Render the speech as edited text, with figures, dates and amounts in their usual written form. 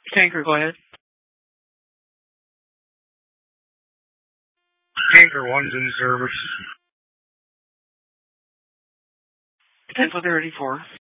Tanker, go ahead. Tanker 1's in service. 10 for 34.